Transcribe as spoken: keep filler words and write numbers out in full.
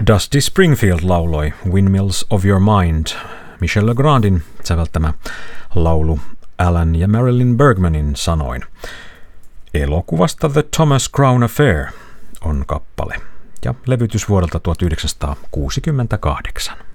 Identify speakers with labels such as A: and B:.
A: Dusty Springfield lauloi Windmills of Your Mind, Michel Legrandin säveltämä laulu Alan ja Marilyn Bergmanin sanoin. Elokuvasta The Thomas Crown Affair on kappale ja levytys vuodelta tuhatyhdeksänsataakuusikymmentäkahdeksan.